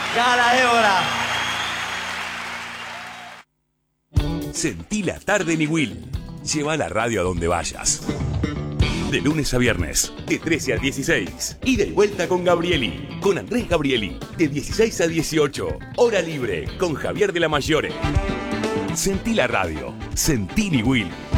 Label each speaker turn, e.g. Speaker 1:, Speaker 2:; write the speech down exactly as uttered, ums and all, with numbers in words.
Speaker 1: Gana, Débora.
Speaker 2: Sentí la tarde en Iguil. Lleva la radio a donde vayas. De lunes a viernes, de trece a dieciséis. Ida y vuelta con Gabrieli. Con Andrés Gabrieli. De dieciséis a dieciocho. Hora libre con Javier de la Mayore. Sentí la radio. Sentí Iguil.